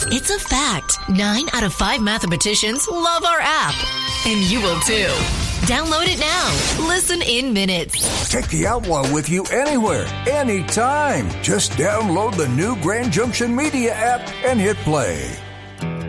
It's a fact. 9 out of 5 mathematicians love our app. And you will too. Download it now. Listen in minutes. Take the Outlaw with you anywhere, anytime. Just download the new Grand Junction Media app and hit play.